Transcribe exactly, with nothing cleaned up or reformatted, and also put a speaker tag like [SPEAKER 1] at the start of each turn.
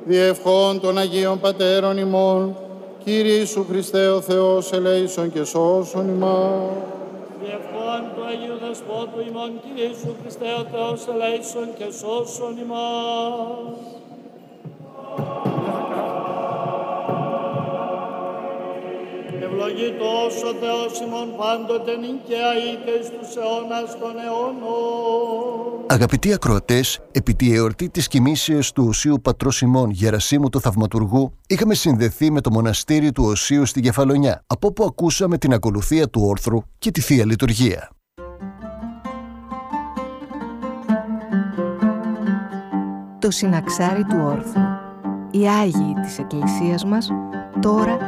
[SPEAKER 1] διευχών των Αγίων Πατέρων ημών, Κύριε Ιησού Χριστέ ο Θεός, ελέησον και σώσον ημάς.
[SPEAKER 2] Διευχών του Αγίου Δεσπότου ημών, Κύριε Ιησού Χριστέ ο Θεός, ελέησον και σώσον ημάς. Ευλογητός ο Θεός ημών πάντοτε νικαία ή και εις τους αιώνας των αιώνων.
[SPEAKER 3] Αγαπητοί ακροατές, επί τη εορτή της κοιμήσεως του Οσίου Πατρός ημών Γερασίμου του Θαυματουργού, είχαμε συνδεθεί με το μοναστήρι του Οσίου στη Κεφαλονιά, από όπου ακούσαμε την ακολουθία του όρθρου και τη Θεία Λειτουργία.
[SPEAKER 4] Το συναξάρι του όρθρου. Οι Άγιοι της Εκκλησίας μας τώρα